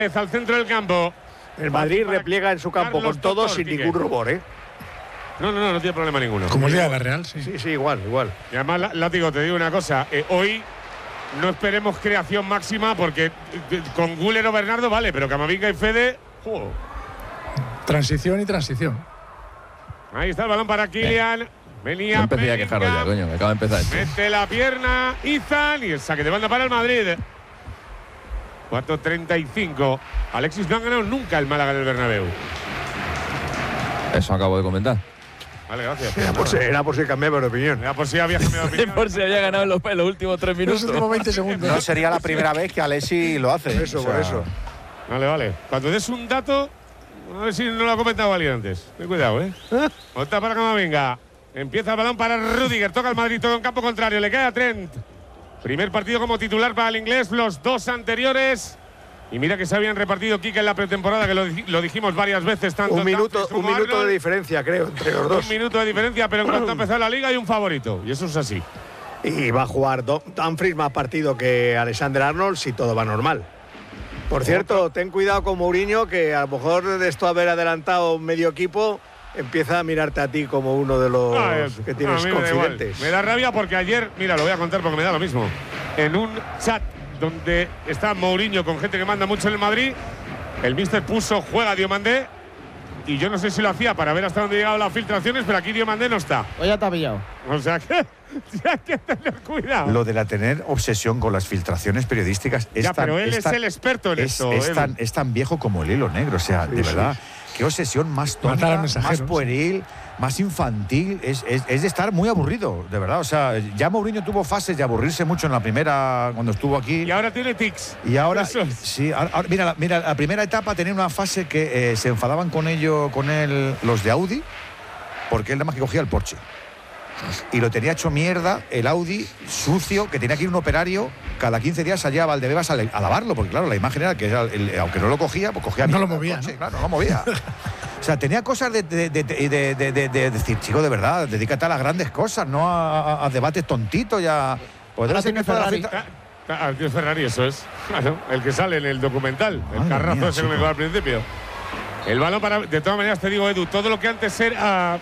al centro del campo. El Madrid repliega en su campo Carlos con todo Doctor, sin Quique. ningún rubor, ¿eh? No tiene problema ninguno. Como el día de la Real, sí. Sí, igual. Y además, Látigo, te digo una cosa. Hoy no esperemos creación máxima porque con Güler o Bernardo vale, pero Camavinga y Fede… Transición y transición. Ahí está el balón para Kylian. Venía No empecé a quejarlo ya, coño, que acaba de empezar esto. mete la pierna Izan y el saque de banda para el Madrid. 4:35. Alexis no ha ganado nunca el Málaga en el Bernabéu. Eso acabo de comentar. Vale, gracias. Era por si cambiaba de opinión. Ya por si había cambiado de opinión. Por si había ganado en los últimos 3 minutos. Los últimos 20 segundos. No sería la primera vez que Alexis lo hace. Por eso, por eso. Vale. Cuando des un dato, a ver si no lo ha comentado alguien antes. Ten cuidado, ¿eh? Otra para Camavinga. Empieza el balón para Rüdiger. Toca el Madrid todo en campo contrario. Le cae a Trent. Primer partido como titular para el inglés. Los dos anteriores. Y mira que se habían repartido, Quique, en la pretemporada, que lo dijimos varias veces. Tanto Un minuto Dumfries como de Arnold. diferencia, creo, entre los dos. Un minuto de diferencia, pero en cuanto ha empezado la liga hay un favorito. Y eso es así. Y va a jugar Dumfries más partido que Alexander Arnold si todo va normal. Por cierto, ten cuidado con Mourinho, que a lo mejor de esto haber adelantado medio equipo empieza a mirarte a ti como uno de los que tienes a mí me da igual. confidentes. Me da rabia porque ayer, mira, lo voy a contar porque me da lo mismo. En un chat donde está Mourinho con gente que manda mucho en el Madrid, el míster puso juega Diomandé y yo no sé si lo hacía para ver hasta dónde llegaban las filtraciones, pero aquí Diomandé no está. Pues ya te ha pillado. O sea que hay que tener cuidado. Lo de la tener obsesión con las filtraciones periodísticas es Ya, tan, pero él es el experto en esto. Edu. es tan viejo como el hilo negro. O sea, de verdad, qué obsesión más Matar tonta, al mensajero, más pueril, más infantil. Es de estar muy aburrido, de verdad. O sea, ya Mourinho tuvo fases de aburrirse mucho en la primera, cuando estuvo aquí. Y ahora tiene tics. Y ahora, Eso es. sí, mira, la primera etapa tenía una fase que se enfadaban con él los de Audi, porque él nada más que cogía el Porsche. Y lo tenía hecho mierda, el Audi, sucio, que tenía que ir un operario cada 15 días allá a Valdebebas a lavarlo, porque claro, la imagen era que aunque no lo cogía, pues cogía No mierda lo movía, el coche, ¿no? claro, no lo movía. O sea, tenía cosas de decir, chico, de verdad, dedícate a las grandes cosas, no a debates tontitos ya. Ahora tiene Ferrari. Tío Ferrari, eso es. Claro, el que sale en el documental. El Madre carrazo mía, ese que me chico. quedó al principio. El balón para… De todas maneras te digo, Edu, todo lo que antes era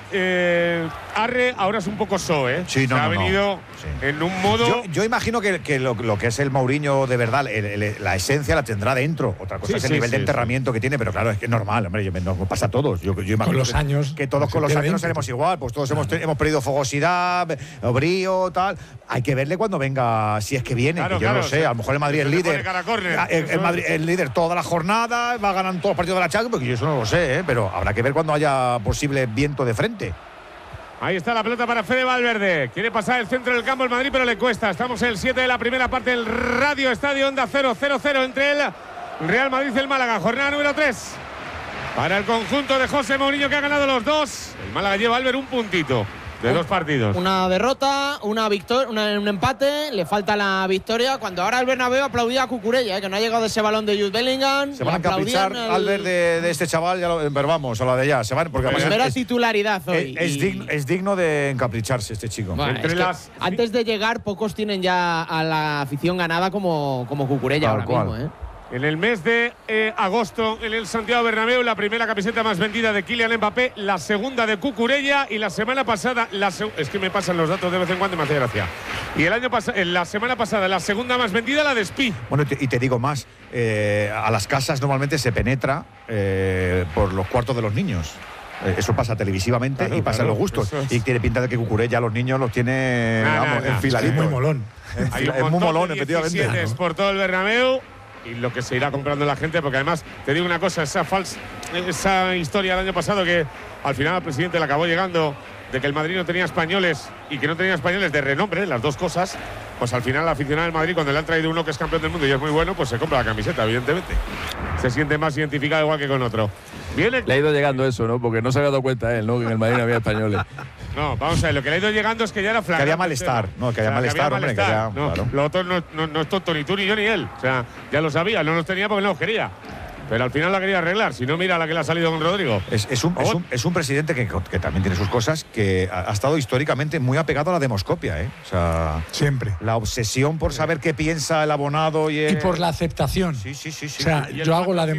Arre, ahora es un poco So, ¿eh? Sí, no, Se ha no, no. venido Sí. en un modo… Yo imagino que lo que es el Mourinho de verdad, la esencia la tendrá dentro. Otra cosa Sí, es el sí, nivel de sí, enterramiento que tiene, pero claro, es que es normal, hombre, nos pasa a todos. Yo imagino Con los que, años, que todos se con los pierde años no ímpetu. seremos igual, pues todos hemos perdido fogosidad, brío, tal. Hay que verle cuando venga, si es que viene, Claro, que yo no claro, sé, a lo mejor el Madrid es se le líder. pone cara a córner. El Madrid es líder toda la jornada, va a ganar todos los partidos de la Champions, porque yo eso no lo sé, pero habrá que ver cuando haya posible viento de frente. Ahí está la pelota para Fede Valverde. Quiere pasar el centro del campo el Madrid, pero le cuesta. Estamos en el 7 de la primera parte del Radio Estadio Onda 0-0-0 entre el Real Madrid y el Málaga. Jornada número 3 para el conjunto de José Mourinho, que ha ganado los dos. El Málaga lleva Álvaro un puntito de 2 partidos. Una derrota, una victoria, un empate, le falta la victoria. Cuando ahora el Bernabéu aplaudía a Cucurella, que no ha llegado ese balón de Jude Bellingham. Se van a le aplaudían encaprichar al ver de este chaval, pero vamos, a la de ya. Se van, porque además Primera titularidad hoy. es digno de encapricharse este chico. Bueno, Entre es que las- antes de llegar, pocos tienen ya a la afición ganada como Cucurella Tal ahora cual. mismo, ¿eh? En el mes de agosto, en el Santiago Bernabéu, la primera camiseta más vendida de Kylian Mbappé, la segunda de Cucurella y la semana pasada, es que me pasan los datos de vez en cuando y me hace gracia. Y la semana pasada, la segunda más vendida, la de Spi. Bueno, y te digo más, a las casas normalmente se penetra por los cuartos de los niños. Eso pasa televisivamente Claro, y pasa en claro, los gustos. eso es. Y tiene pinta de que Cucurella a los niños los tiene enfiladitos. Es muy molón. Hay un Es muy montón molón, de efectivamente. 17 por todo el Bernabéu y lo que se irá comprando la gente, porque además te digo una cosa, esa historia del año pasado que al final al presidente le acabó llegando de que el Madrid no tenía españoles y que no tenía españoles de renombre, las dos cosas, pues al final el aficionado del Madrid, cuando le han traído uno que es campeón del mundo y es muy bueno, pues se compra la camiseta, evidentemente. Se siente más identificado igual que con otro. Viene… Le ha ido llegando eso, ¿no? Porque no se había dado cuenta él, ¿no? Que en el Madrid no había españoles. No, vamos a ver, lo que le ha ido llegando es que ya era flagrante. Que había malestar, ¿no? Que había malestar, hombre, que había… No, claro. lo otro no es tonto ni tú ni yo ni él. O sea, ya lo sabía, no los tenía porque no los quería. Pero al final la quería arreglar. Si no, mira la que le ha salido con Rodrigo. Es un presidente que también tiene sus cosas, que ha estado históricamente muy apegado a la demoscopia, ¿eh? O sea, Siempre. la obsesión por saber qué piensa el abonado y Y por la aceptación. Sí. O sea, yo hago la